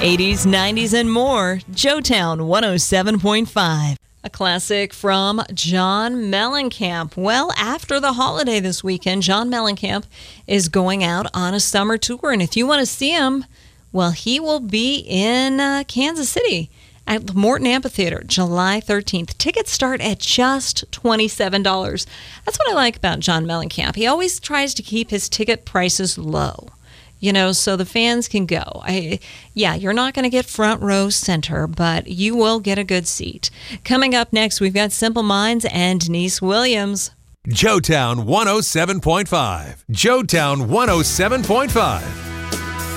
80s, 90s, and more. Joetown 107.5. A classic from John Mellencamp. Well, after the holiday this weekend, John Mellencamp is going out on a summer tour. And if you want to see him, well, he will be in Kansas City at the Morton Amphitheater, July 13th. Tickets start at just $27. That's what I like about John Mellencamp. He always tries to keep his ticket prices low, so the fans can go. You're not going to get front row center, but you will get a good seat. Coming up next, we've got Simple Minds and Denise Williams. Joetown 107.5. Joetown 107.5.